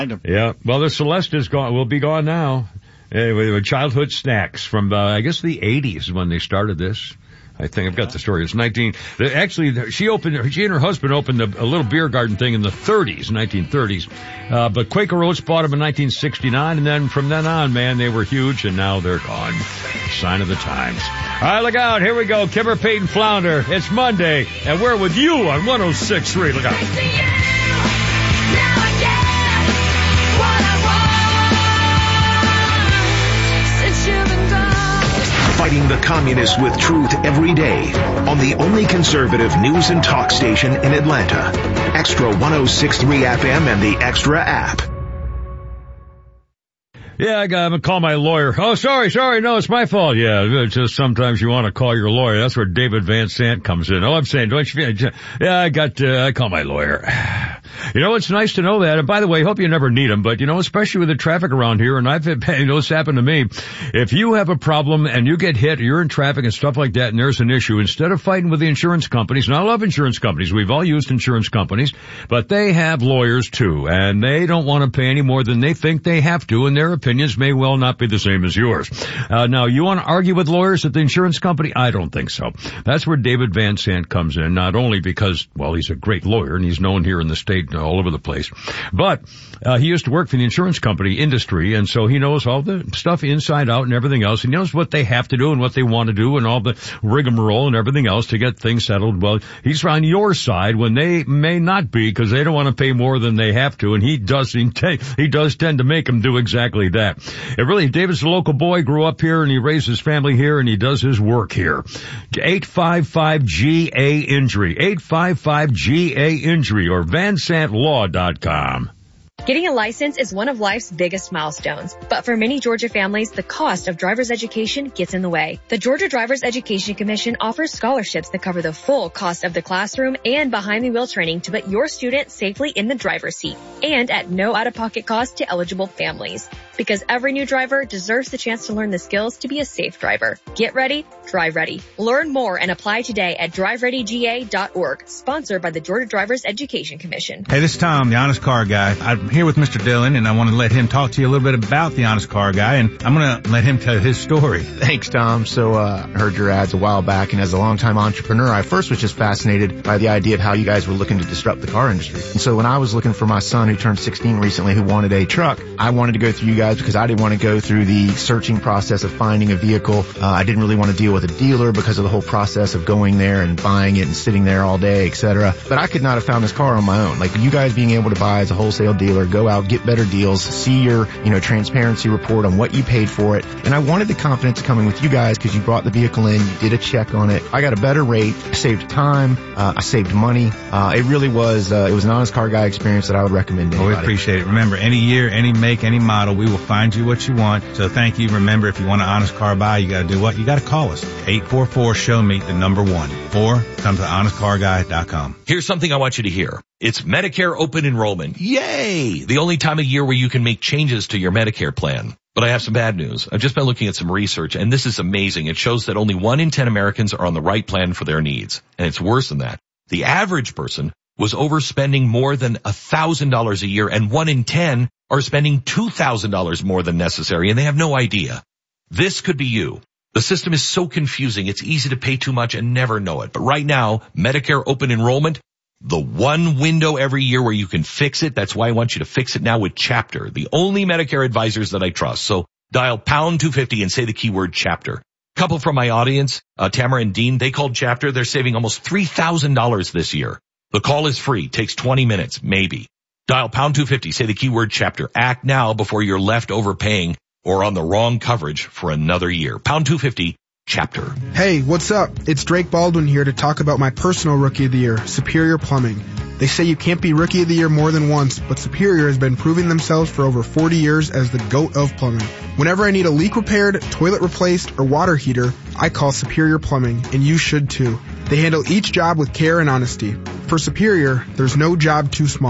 Yeah, well, the Celeste is gone. Will be gone now. With childhood snacks from, I guess, the 80s when they started this. I think I've got the story. It's actually, she and her husband opened a little beer garden thing in the 1930s. But Quaker Oats bought them in 1969, and then from then on, man, they were huge, and now they're gone. Sign of the times. All right, look out. Here we go. Kimmer, Peyton, Flounder. It's Monday, and we're with you on 106.3. Look out. Fighting the communists with truth every day on the only conservative news and talk station in Atlanta. Extra 106.3 FM and the Extra app. Yeah, I'm gonna call my lawyer. Oh, sorry, no, it's my fault. Yeah, it's just sometimes you want to call your lawyer. That's where David Van Sant comes in. Oh, I'm saying, don't you feel, yeah, I call my lawyer. You know, it's nice to know that. And by the way, hope you never need them, but you know, especially with the traffic around here, and it's happened to me. If you have a problem and you get hit, you're in traffic and stuff like that, and there's an issue, instead of fighting with the insurance companies, and I love insurance companies, we've all used insurance companies, but they have lawyers too, and they don't want to pay any more than they think they have to, and their opinions may well not be the same as yours. Now, you want to argue with lawyers at the insurance company? I don't think so. That's where David Van Sant comes in, not only because, well, he's a great lawyer, and he's known here in the state all over the place, but he used to work for the insurance company industry, and so he knows all the stuff inside out and everything else. He knows what they have to do and what they want to do and all the rigmarole and everything else to get things settled. Well, he's on your side when they may not be, because they don't want to pay more than they have to, and he does tend to make them do exactly that. David's a local boy, grew up here, and he raised his family here, and he does his work here. 855-GA-INJURY, 855-GA-INJURY, or VanSantLaw.com. Getting a license is one of life's biggest milestones, but for many Georgia families, the cost of driver's education gets in the way. The Georgia Driver's Education Commission offers scholarships that cover the full cost of the classroom and behind-the-wheel training to put your student safely in the driver's seat, and at no out-of-pocket cost to eligible families. Because every new driver deserves the chance to learn the skills to be a safe driver. Get ready, drive ready. Learn more and apply today at drivereadyga.org, sponsored by the Georgia Driver's Education Commission. Hey, this is Tom, the Honest Car Guy. I'm here with Mr. Dillon, and I want to let him talk to you a little bit about the Honest Car Guy, and I'm going to let him tell his story. Thanks, Tom. So, I heard your ads a while back, and as a longtime entrepreneur, I first was just fascinated by the idea of how you guys were looking to disrupt the car industry. And so when I was looking for my son who turned 16 recently who wanted a truck, I wanted to go through you guys because I didn't want to go through the searching process of finding a vehicle. I didn't really want to deal with a dealer because of the whole process of going there and buying it and sitting there all day, etc. But I could not have found this car on my own. Like, you guys being able to buy as a wholesale dealer, go out, get better deals, see your, transparency report on what you paid for it. And I wanted the confidence of coming with you guys because you brought the vehicle in, you did a check on it. I got a better rate, I saved time, I saved money. It really was, it was an Honest Car Guy experience that I would recommend to anybody. We appreciate it. Remember, any year, any make, any model, we will find you what you want. So thank you. Remember, if you want an Honest Car Buy, you got to do what? You got to call us. 844-SHOW-ME, the number 1. Or come to honestcarguy.com. Here's something I want you to hear. It's Medicare open enrollment. Yay! The only time of year where you can make changes to your Medicare plan. But I have some bad news. I've just been looking at some research, and this is amazing. It shows that only 1 in 10 Americans are on the right plan for their needs. And it's worse than that. The average person was overspending more than $1,000 a year, and 1 in 10 are spending $2,000 more than necessary, and they have no idea. This could be you. The system is so confusing, it's easy to pay too much and never know it. But right now, Medicare open enrollment, the one window every year where you can fix it. That's why I want you to fix it now with Chapter, the only Medicare advisors that I trust. So dial pound 250 and say the keyword Chapter. Couple from my audience, Tamara and Dean, they called Chapter. They're saving almost $3,000 this year. The call is free, takes 20 minutes, maybe. Dial pound 250, say the keyword Chapter. Act now before you're left overpaying or on the wrong coverage for another year. Pound 250, Chapter. Hey, what's up? It's Drake Baldwin here to talk about my personal Rookie of the Year, Superior Plumbing. They say you can't be Rookie of the Year more than once, but Superior has been proving themselves for over 40 years as the GOAT of plumbing. Whenever I need a leak repaired, toilet replaced, or water heater, I call Superior Plumbing, and you should too. They handle each job with care and honesty. For Superior, there's no job too small.